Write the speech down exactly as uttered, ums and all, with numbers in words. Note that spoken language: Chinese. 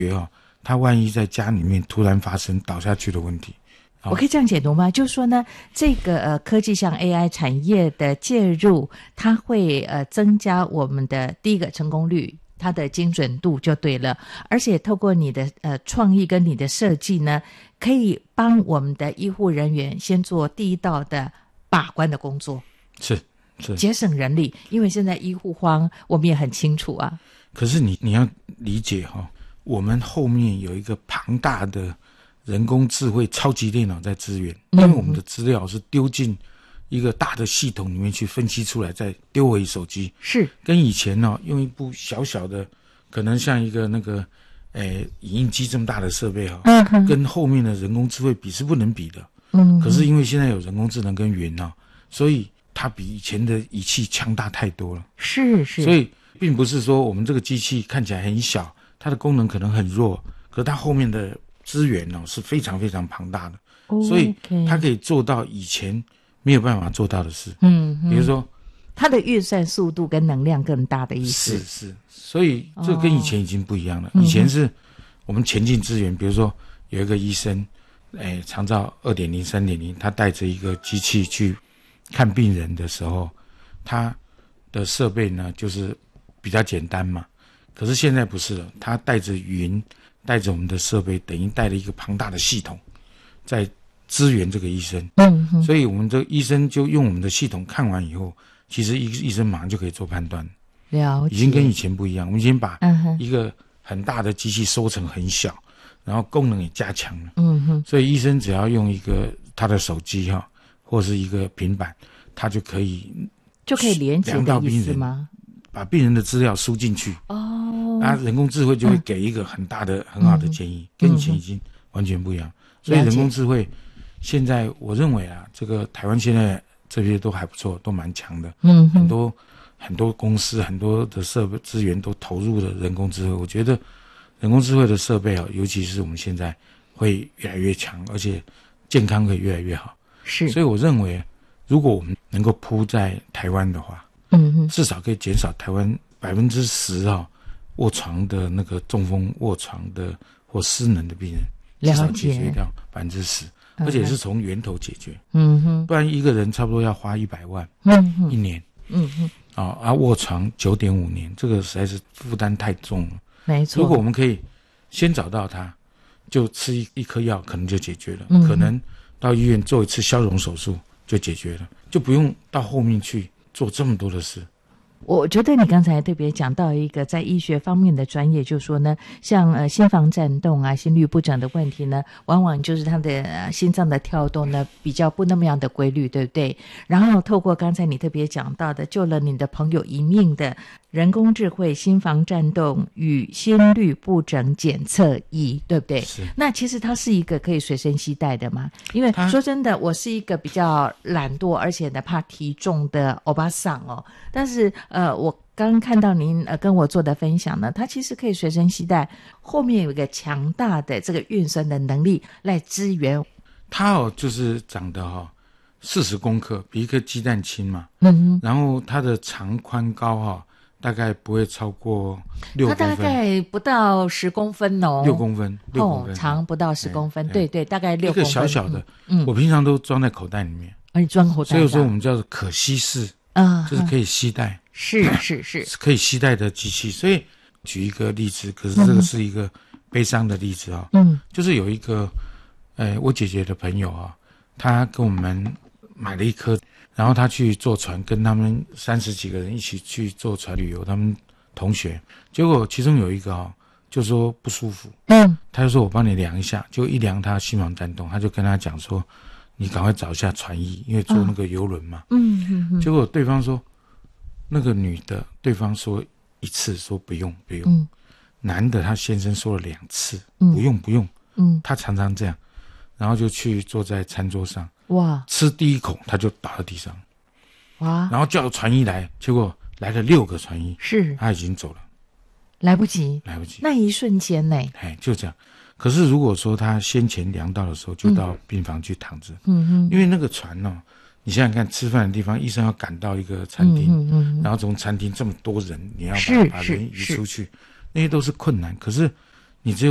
哦，他万一在家里面突然发生倒下去的问题。 我可以这样解读吗？就是说呢，这个呃科技像 A I 产业的介入，它会呃增加我们的第一个成功率，它的精准度就对了，而且透过你的呃创意跟你的设计呢，可以帮我们的医护人员先做第一道的把关的工作， 是是节省人力，因为现在医护荒我们也很清楚啊。 可是你你要理解哈、哦，我们后面有一个庞大的人工智慧超级电脑在支援，因为我们的资料是丢进一个大的系统里面去分析出来，再丢回手机。 是跟以前呢、哦、用一部小小的，可能像一个那个诶影印机这么大的设备哈、哦，嗯，跟后面的人工智慧比是不能比的。嗯，可是因为现在有人工智能跟云啊，所以它比以前的仪器强大太多了。 是是， 所以并不是说我们这个机器看起来很小，它的功能可能很弱，可是它后面的资源哦是非常非常庞大的，哦、所以它可以做到以前没有办法做到的事。嗯，比如说它的运算速度跟能量更大的意思。 是是，所以这跟以前已经不一样了。哦、以前是我们前进资源，比如说有一个医生，哎，长照 二点零、三点零， 他带着一个机器去看病人的时候，他的设备呢就是比较简单嘛。可是现在不是了，他带着云。带着我们的设备，等于带了一个庞大的系统，在支援这个医生。嗯，所以我们的医生就用我们的系统看完以后，其实医医生马上就可以做判断。 了解， 已经跟以前不一样。我们已经把一个很大的机器收成很小，然后功能也加强了。嗯哼，所以医生只要用一个他的手机哈，或是一个平板，他就可以就可以连接的意思吗？ 把病人的资料输进去。哦，啊，人工智慧就会给一个很大的、嗯、很好的建议，跟以前已经完全不一样。嗯、所以人工智慧现在我认为啊，这个台湾现在这些都还不错，都蛮强的。嗯，很多很多公司、很多的设备资源都投入了人工智慧。我觉得人工智慧的设备啊，尤其是我们现在会越来越强，而且健康会越来越好。 是， 所以我认为，如果我们能够铺在台湾的话，嗯哼，至少可以减少台湾百分之十啊卧床的那个中风卧床的或失能的病人，至少解决掉百分之十，而且是从源头解决。嗯哼，不然一个人差不多要花一百万，嗯哼，一年，嗯哼，啊啊卧床九点五年，这个实在是负担太重了。 没错， 如果我们可以先找到他，就吃一一颗药，可能就解决了。嗯，可能到医院做一次消融手术就解决了，就不用到后面去做这么多的事。 我觉得你刚才特别讲到一个在医学方面的专业，就是说呢，像呃心房颤动啊、心律不整的问题呢，往往就是他的、呃、心脏的跳动呢比较不那么样的规律，对不对？然后透过刚才你特别讲到的，救了你的朋友一命的人工智慧心房颤动与心律不整检测仪，对不对？ 是。 那其实它是一个可以随身携带的嘛？因为说真的，我是一个比较懒惰，而且呢怕体重的欧巴桑哦，但是呃，我刚刚看到您呃跟我做的分享呢，它其实可以随身携带，后面有一个强大的这个运算的能力来支援。 它哦，就是长得哈、哦、四十公克，比一颗鸡蛋轻嘛。嗯，然后它的长宽高哈、哦。大概不会超过六公分， 它大概不到十公分哦， 六公分，六公分， 哦、长不到十公分，对对，大概六公分， 一个小小的，嗯，我平常都装在口袋里面， 而你装口袋， 所以说我们叫做可吸式，啊、嗯，就是可以携带， 是是是， 是可以携带的机器。所以举一个例子，可是这个是一个悲伤的例子啊、哦，嗯，就是有一个，呃，我姐姐的朋友啊，他跟我们买了一颗。然后他去坐船，跟他们三十几个人一起去坐船旅游，他们同学，结果其中有一个哦，就说不舒服，嗯，他就说我帮你量一下，就一量他心房颤动，他就跟他讲说，你赶快找一下船医，因为坐那个游轮嘛，嗯嗯嗯，结果对方说，那个女的，对方说一次说不用不用，嗯，男的他先生说了两次，嗯、不用不用，嗯，他常常这样，然后就去坐在餐桌上。哇！吃第一口他就倒在地上，哇！然后叫船医来，结果来了六个船医， 是他已经走了， 来不及， 来不及， 那一瞬间呢？ 哎，就这样。可是如果说他先前量到的时候，就到病房去躺着，嗯哼，因为那个船哦，你想想看，吃饭的地方，医生要赶到一个餐厅，嗯嗯嗯，然后从餐厅这么多人，你要把把人移出去，那些都是困难。可是你只有